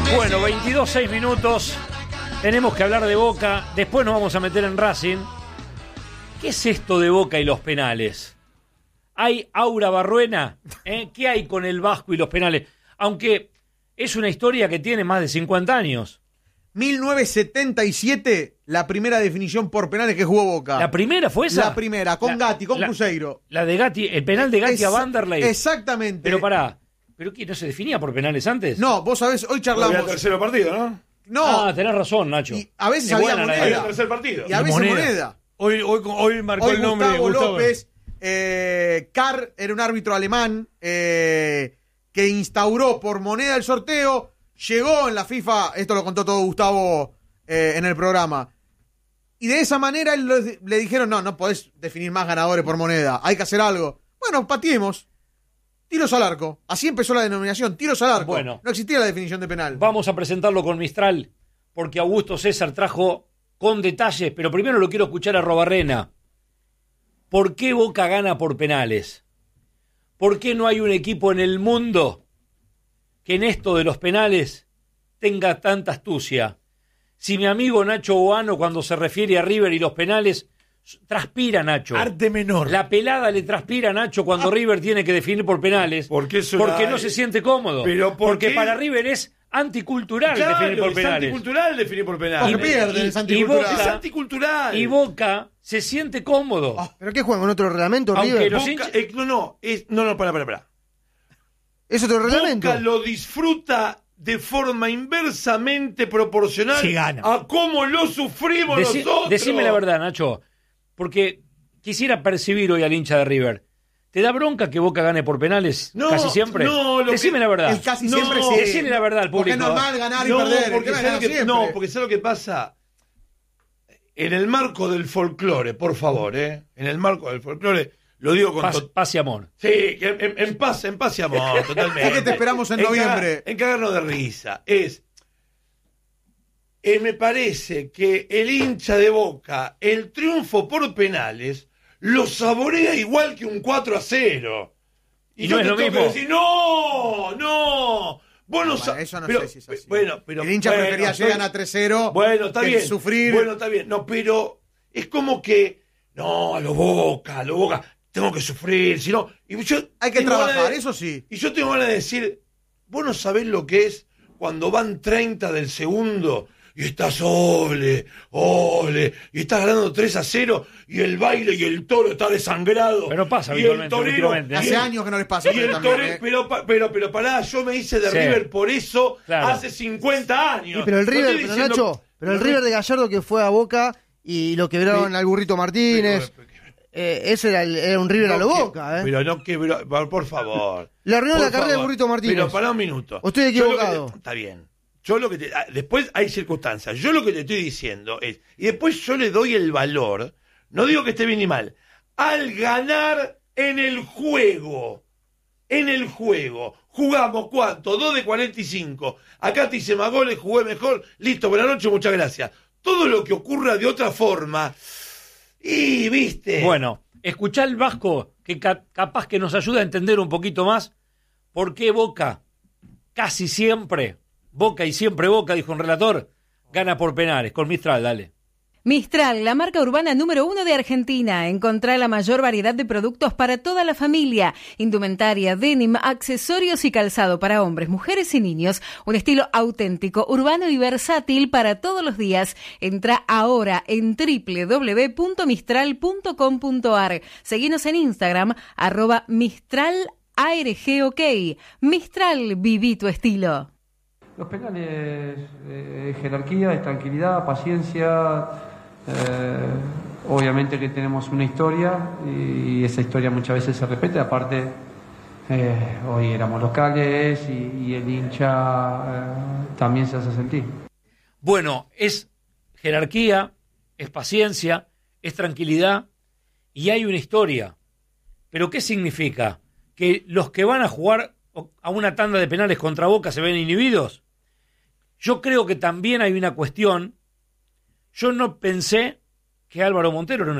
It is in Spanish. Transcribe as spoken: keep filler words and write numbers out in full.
Bueno, veintidós, seis minutos. Tenemos que hablar de Boca. Después nos vamos a meter en Racing. ¿Qué es esto de Boca y los penales? ¿Hay aura barruena? ¿Eh? ¿Qué hay con el Vasco y los penales? Aunque es una historia que tiene más de cincuenta años. mil novecientos setenta y siete, la primera definición por penales que jugó Boca. ¿La primera fue esa? La primera, con la, Gatti, con la, Cruzeiro. La de Gatti, el penal de Gatti es, a Vanderlei. Exactamente. Pero pará, ¿pero qué? ¿No se definía por penales antes? No, vos sabés, hoy charlamos. Había tercero partido, ¿no? No. Ah, tenés razón, Nacho. Y a veces Es había buena la moneda. idea. Había tercer partido. Y a veces moneda. moneda. Hoy, hoy, hoy marcó Hoy el nombre Gustavo de Gustavo López, eh, Carr era un árbitro alemán eh, que instauró por moneda el sorteo, llegó en la FIFA, esto lo contó todo Gustavo eh, en el programa, y de esa manera él lo, le dijeron, no, no podés definir más ganadores por moneda, hay que hacer algo. Bueno, pateemos. Tiros al arco. Así empezó la denominación, tiros al arco. Bueno. No existía la definición de penal. Vamos a presentarlo con Mistral, porque Augusto César trajo con detalles, pero primero lo quiero escuchar a Robarrena. ¿Por qué Boca gana por penales? ¿Por qué no hay un equipo en el mundo que en esto de los penales tenga tanta astucia? Si mi amigo Nacho Boano, cuando se refiere a River y los penales, transpira Nacho. Arte menor. La pelada le transpira a Nacho cuando River tiene que definir por penales. Porque, eso porque la... no se siente cómodo. Pero ¿por porque qué? para River es anticultural claro, definir por es penales. anticultural definir por penales. Porque pierde, es anticultural. Y Boca, es anticultural. Y Boca se siente cómodo. Oh. ¿Pero qué juegan con otro reglamento, Aunque River? los Boca, hinchas- eh, no, no, es, no, no, para, para, para. ¿Es otro reglamento? Boca lo disfruta de forma inversamente proporcional Si gana. a cómo lo sufrimos Deci- nosotros. Decime la verdad, Nacho. Porque quisiera percibir hoy al hincha de River. ¿Te da bronca que Boca gane por penales No, casi siempre? no, lo Decime que- la verdad. Es casi No, siempre sí. Decime la verdad al Porque público. es normal ganar y No, perder. porque el tema ¿sabes es lo que, siempre. no, porque ¿sabes lo que pasa? En el marco del folclore, por favor, ¿eh? En el marco del folclore, lo digo con... Paz, to- paz y amor. Sí, que en, en paz, en paz y amor, totalmente. Es que te esperamos en noviembre. cagar- en cagarnos de risa. Es... eh, me parece que el hincha de Boca, el triunfo por penales, lo saborea igual que un cuatro a cero. Y yo no es te lo tengo que mismo. decir, no, no. Vos no, No, sa- bueno, eso no pero- sé si es así. Bueno, pero El hincha bueno, prefería estoy- llegar a tres cero. Bueno, está que bien. sufrir. Bueno, está bien. No, pero es como que no, a lo Boca, a lo Boca, tengo que sufrir, si no, y yo Hay que tengo trabajar, ganas de- eso sí. Y yo tengo ganas de decir, vos no sabés lo que es cuando van treinta del segundo y estás ole, ole, y estás ganando tres a cero y el baile y el toro está desangrado. Pero pasa y el habitualmente, torero- últimamente, ¿eh? y Hace el- años que no les pasa. y el también, torero- ¿eh? pero, pa- pero, pero pará, yo me hice de Sí. River por eso Claro. hace cincuenta años. Sí, pero el No River, estoy pero diciendo- Nacho, pero el River de Gallardo que fue a Boca y lo quebraron Sí. al Burrito Martínez, Pero- eh, ese era, el- era un River a lo No, que- Boca, ¿eh? Pero no quebró, por, por favor. Le arruinó Por la carrera favor. de Burrito Martínez. Pero pará un minuto. ¿O estoy Yo lo que equivocado? te- está bien. Yo lo que te, ah, después hay circunstancias. Yo lo que te estoy diciendo es, y después yo le doy el valor, no digo que esté bien ni mal, al ganar en el juego. En el juego. Jugamos cuánto, dos de cuarenta y cinco. Acá te hice más goles, jugué mejor. Listo, buenas noches, muchas gracias. Todo lo que ocurra de otra forma. Y viste. Bueno, escuchá el Vasco, que ca- capaz que nos ayuda a entender un poquito más por qué Boca, casi siempre, Boca y siempre Boca, dijo un relator, gana por penales. Con Mistral, dale. Mistral, la marca urbana número uno de Argentina. Encontrá la mayor variedad de productos para toda la familia. Indumentaria, denim, accesorios y calzado para hombres, mujeres y niños. Un estilo auténtico, urbano y versátil para todos los días. Entrá ahora en doble u doble u doble u punto mistral punto com punto a r. Seguinos en Instagram, arroba Mistral ARGOK. Mistral, viví tu estilo. Los penales eh, es jerarquía, es tranquilidad, paciencia. Eh, obviamente que tenemos una historia y esa historia muchas veces se repite. Aparte, eh, hoy éramos locales y, y el hincha eh, también se hace sentir. Bueno, es jerarquía, es paciencia, es tranquilidad y hay una historia. ¿Pero qué significa? ¿Que los que van a jugar a una tanda de penales contra Boca se ven inhibidos? Yo creo que también hay una cuestión. Yo no pensé que Álvaro Montero era una